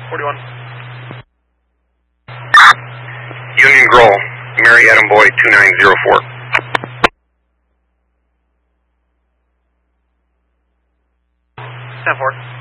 41. Union Grove, Mary Adam Boy 2904. 10-4.